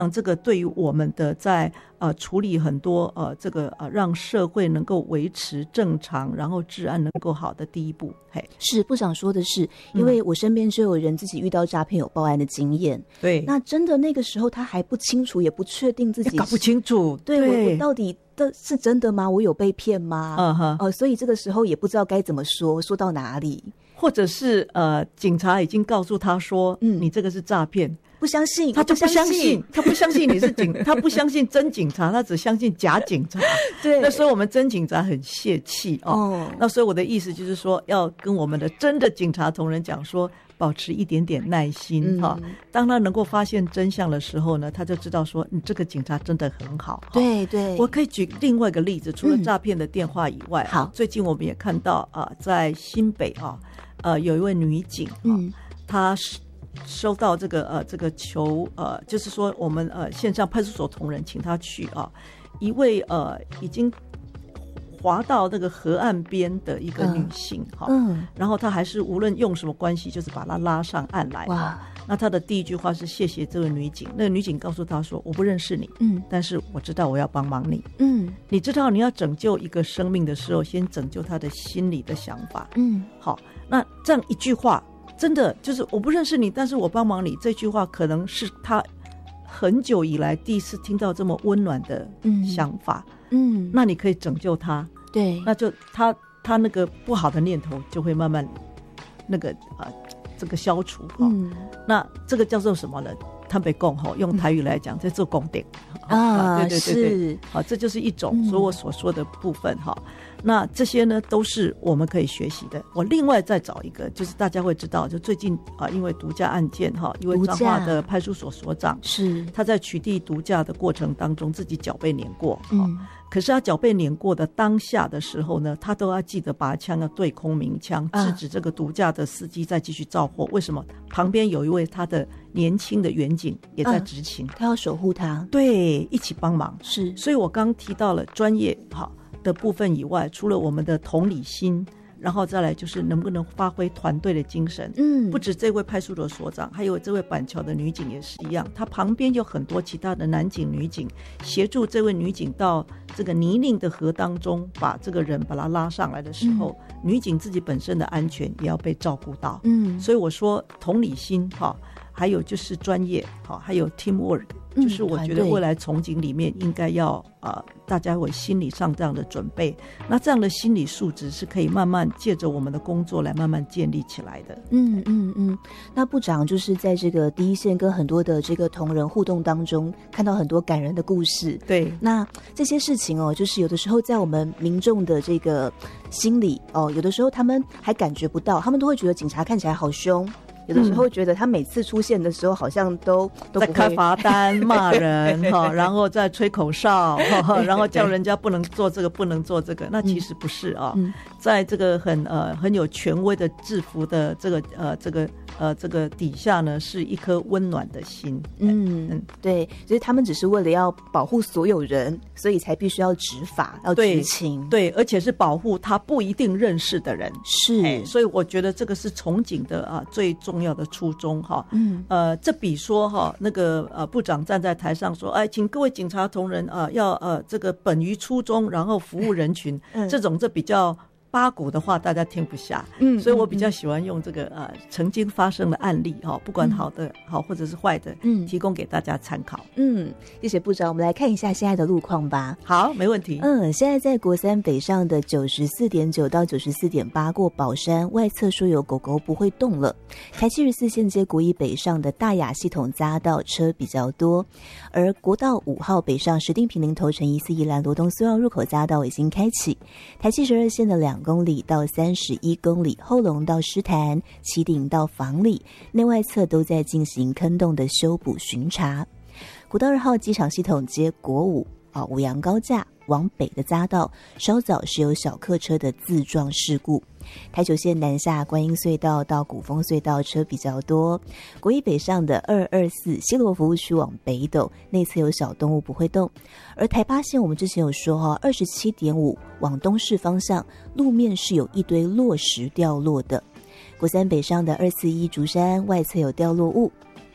这个对于我们的在处理很多这个让社会能够维持正常，然后治安能够好的第一步。嘿， 是部长说的是，因为我身边就有人自己遇到诈骗有报案的经验。 对， 那真的那个时候他还不清楚，也不确定自己搞不清楚， 对，我到底是真的吗？我有被骗吗？所以这个时候也不知道该怎么说到哪里， 或者是警察已经告诉他说，你这个是诈骗。 不相信， 他就不相信，他不相信你是他不相信真警察，他只相信假警察。 对， 那所以我们真警察很泄气那所以我的意思就是说，要跟我们的真的警察同仁讲说，保持一点点耐心当他能够发现真相的时候呢，他就知道说，你这个警察真的很好。 对对， 我可以举另外一个例子，除了诈骗的电话以外， 好， 最近我们也看到在新北有一位女警她收到这个求就是说我们线上派出所同仁请他去一位已经滑到那个河岸边的一个女性然后他还是无论用什么关系，就是把她拉上岸来。哇！那他的第一句话是谢谢这位女警。那个女警告诉他说，我不认识你，但是我知道我要帮忙你。你知道你要拯救一个生命的时候，先拯救他的心理的想法。好，那这样一句话。真的就是我不认识你，但是我帮忙你，这句话可能是他很久以来第一次听到这么温暖的想法。那你可以拯救他，对，那就他那个不好的念头就会慢慢那个这个消除。那这个叫做什么呢？坦白讲用台语来讲，在做功德对对对对，好，这就是一种所我所说的部分那这些呢都是我们可以学习的。我另外再找一个，就是大家会知道，就最近因为毒驾案件一位彰化的派出所所长是他在取缔毒驾的过程当中自己脚被碾过可是他脚被碾过的当下的时候呢，他都要记得拔枪，要对空鸣枪制止这个毒驾的司机再继续造祸。为什么？旁边有一位他的年轻的员警也在执勤， 他要守护他， 对，一起帮忙。 是， 所以我刚提到了专业的部分以外，除了我们的同理心，然后再来就是能不能发挥团队的精神。不止这位派出所所长，还有这位板桥的女警也是一样，她旁边有很多其他的男警女警协助这位女警到这个泥泞的河当中，把这个人把她拉上来的时候，女警自己本身的安全也要被照顾到。所以我说同理心还有就是专业还有 teamwork，就是我觉得未来从警里面应该要大家有心理上这样的准备，那这样的心理素质是可以慢慢借着我们的工作来慢慢建立起来的。 那部长就是在这个第一线跟很多的这个同仁互动当中，看到很多感人的故事。对，那这些事情就是有的时候在我们民众的这个心里有的时候他们还感觉不到，他们都会觉得警察看起来好凶。有的时候觉得他每次出现的时候好像都在开罚单骂人然后再吹口哨然后叫人家不能做这个不能做这个，那其实不是在这个很有权威的制服的这个底下呢，是一颗温暖的心。 对，所以他们只是为了要保护所有人，所以才必须要执法要执勤。对， 而且是保护他不一定认识的人。是，所以我觉得这个是从警的最重要的初衷这比说那个部长站在台上说，请各位警察同仁要这个本于初衷，然后服务人群，这比较八股的话大家听不下。所以我比较喜欢用这个曾经发生的案例不管好的好或者是坏的提供给大家参考。 谢谢部长，我们来看一下现在的路况吧。 好，没问题。 现在在国三北上的 94.9 到 94.8 过宝山外侧说有狗狗不会动了。台74线接国一北上的大雅系统匝道车比较多，而国道5号北上石碇坪林头城宜四宜兰罗东苏澳入口匝道已经开启。台72线的2公里到31公里，后龙到狮潭、旗顶到房里内外侧都在进行坑洞的修补巡查。国道2号机场系统接国5五羊高架往北的匝道稍早是有小客车的自撞事故。台9线南下观音隧道到古风隧道车比较多。国一北上的224西螺服务区往北斗内侧有小动物不会动。而台8线我们之前有说27.5往东市方向路面是有一堆落石掉落的。国三北上的241竹山外侧有掉落物。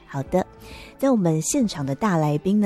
好的，在我们现场的大来宾呢